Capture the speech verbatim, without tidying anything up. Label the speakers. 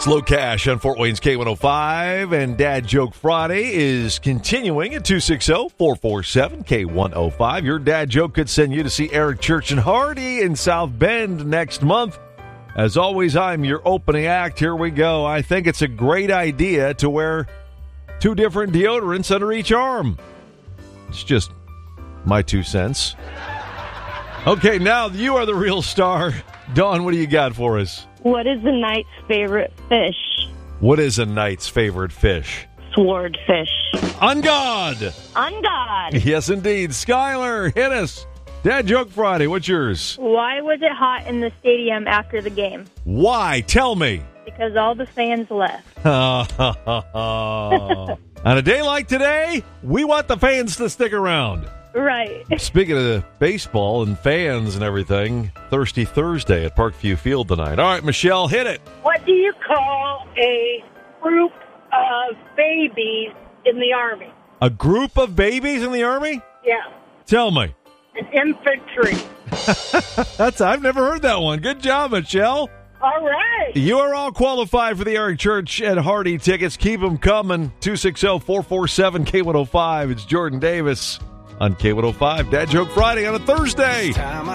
Speaker 1: Slow Cash on Fort Wayne's K one oh five, and Dad Joke Friday is continuing at two six zero, four four seven, K one oh five. Your dad joke could send you to see Eric Church and Hardy in South Bend next month. As always, I'm your opening act. Here we go. I think it's a great idea to wear two different deodorants under each arm. It's just my two cents. Okay, now you are the real star. Dawn, what do you got for us?
Speaker 2: What is the knight's favorite fish?
Speaker 1: What is a knight's favorite fish?
Speaker 2: Swordfish.
Speaker 1: On God!
Speaker 2: On God.
Speaker 1: Yes, indeed. Skylar, hit us. Dad Joke Friday, what's yours?
Speaker 2: Why was it hot in the stadium after the game?
Speaker 1: Why? Tell me.
Speaker 2: Because all the fans left.
Speaker 1: On a day like today, we want the fans to stick around.
Speaker 2: Right.
Speaker 1: Speaking of baseball and fans and everything, Thirsty Thursday at Parkview Field tonight. All right, Michelle, hit it.
Speaker 3: What do you call a group of babies in the Army?
Speaker 1: A group of babies in the Army?
Speaker 3: Yeah.
Speaker 1: Tell me.
Speaker 3: An infantry.
Speaker 1: That's I've never heard that one. Good job, Michelle.
Speaker 3: All right.
Speaker 1: You are all qualified for the Eric Church and Hardy tickets. Keep them coming. two six zero, four four seven, K one oh five. It's Jordan Davis on K one oh five. Dad Joke Friday on a Thursday.